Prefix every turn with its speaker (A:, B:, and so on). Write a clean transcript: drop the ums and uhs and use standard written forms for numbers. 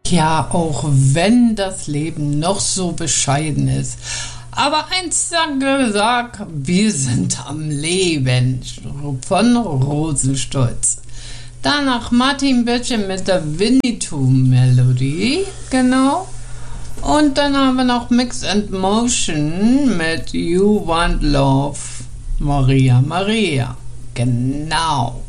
A: Ja, auch wenn das Leben noch so bescheiden ist. Aber eins sei gesagt, wir sind am Leben. Von Rosenstolz. Danach Martin Böttcher mit der Winnetou-Melodie. Genau. Und dann haben wir noch Mix and Motion mit You Want Love, Maria Maria. Genau.